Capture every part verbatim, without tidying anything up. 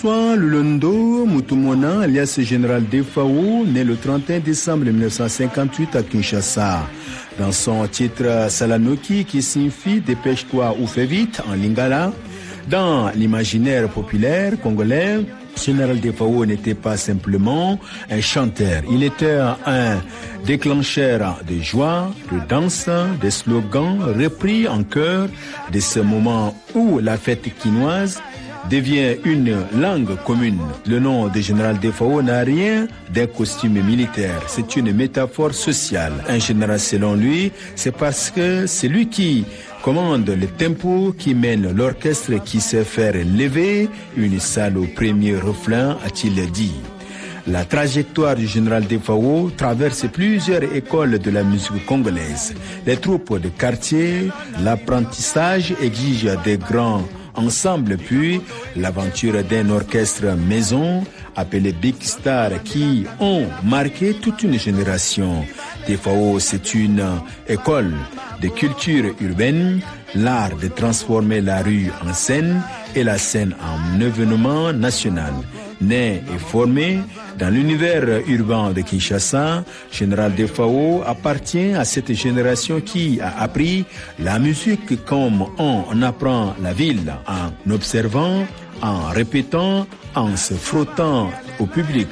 François Lulondo Mutumona, alias Général Defao, né le trente et un décembre mille neuf cent cinquante-huit à Kinshasa. Dans son titre Salanoki, qui signifie dépêche-toi ou fais vite en lingala, dans l'imaginaire populaire congolais, Général Defao n'était pas simplement un chanteur, il était un déclencheur de joie, de danse, de slogans repris en chœur de ce moment où la fête quinoise devient une langue commune. Le nom de Général Defao n'a rien d'un costume militaire, c'est une métaphore sociale. Un général selon lui, c'est parce que c'est lui qui commande le tempo, qui mène l'orchestre, qui sait faire lever une salle au premier refrain, a-t-il dit. La trajectoire du général Defao traverse plusieurs écoles de la musique congolaise. Les troupes de quartier, l'apprentissage exige des grands ensembles, puis l'aventure d'un orchestre maison appelé Big Star qui ont marqué toute une génération. Defao, c'est une école de culture urbaine, l'art de transformer la rue en scène et la scène en événement national. Né et formé dans l'univers urbain de Kinshasa, Général Defao appartient à cette génération qui a appris la musique comme on apprend la ville, en observant, en répétant, en se frottant au public,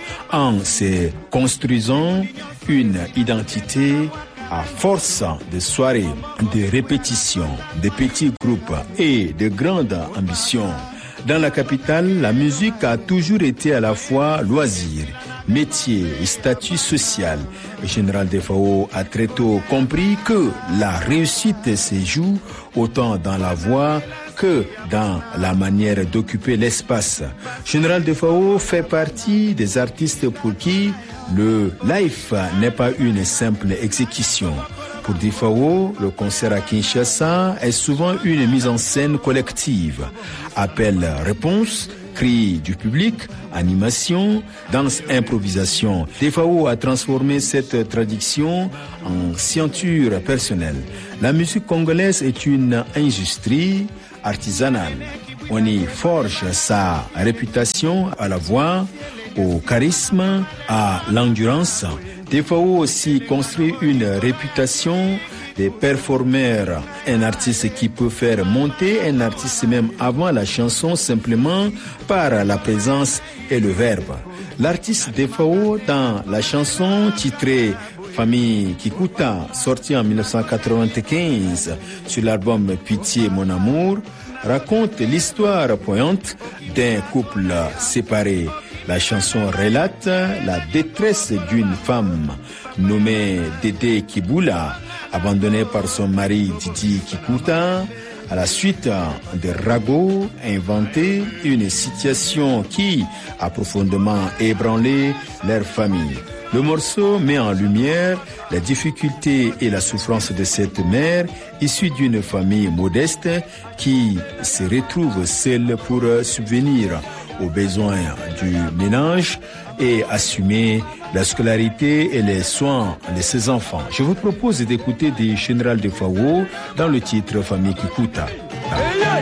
en se construisant une identité à force de soirées, de répétitions, de petits groupes et de grandes ambitions. Dans la capitale, la musique a toujours été à la fois loisir, métier et statut social. Le général Defao a très tôt compris que la réussite se joue autant dans la voix que dans la manière d'occuper l'espace. Général Defao fait partie des artistes pour qui le live n'est pas une simple exécution. Pour Defao, le concert à Kinshasa est souvent une mise en scène collective. Appel-réponse, cris du public, animation, danse, improvisation. Defao a transformé cette tradition en scienture personnelle. La musique congolaise est une industrie artisanale. On y forge sa réputation à la voix, au charisme, à l'endurance. Defao aussi construit une réputation de performeur, un artiste qui peut faire monter un artiste même avant la chanson simplement par la présence et le verbe. L'artiste Defao dans la chanson titrée Famille Kikuta, sortie en mille neuf cent quatre-vingt-quinze sur l'album Pitié mon amour, raconte l'histoire poignante d'un couple séparé. La chanson relate la détresse d'une femme nommée Dédé Kiboula, abandonnée par son mari Didi Kikuta, à la suite de ragots inventés, une situation qui a profondément ébranlé leur famille. Le morceau met en lumière la difficulté et la souffrance de cette mère issue d'une famille modeste qui se retrouve seule pour subvenir aux besoins du ménage et assumer la scolarité et les soins de ses enfants. Je vous propose d'écouter des Général Defao dans le titre Famille Kikuta.